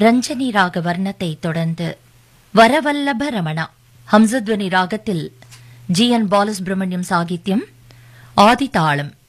ரஞ்சனி ராக வர்ணத்தை தொடர்ந்து வரவல்லப ரமணா ஹம்சத்வனி ராகத்தில் ஜி என் பாலசுப்ரமணியம் சாகித்யம் ஆதிதாளம்.